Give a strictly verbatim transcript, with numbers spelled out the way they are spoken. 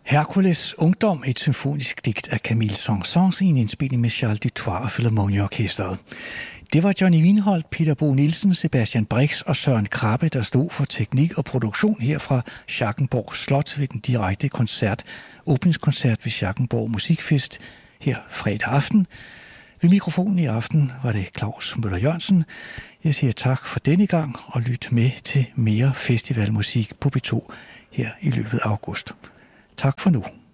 Hercules Ungdom, et symfonisk digt af Camille Saint-Saëns i en indspilning med Charles Dutoit og Philharmonia-orkestret. Det var Johnny Vinholt, Peter Bo Nielsen, Sebastian Brix og Søren Krabbe, der stod for teknik og produktion her fra Schackenborg Slot ved den direkte koncert, åbningskoncert ved Schackenborg Musikfest her fredag aften. Ved mikrofonen i aften var det Claus Møller Jørgensen. Jeg siger tak for denne gang og lyt med til mere festivalmusik på P to her i løbet af august. Tak for nu.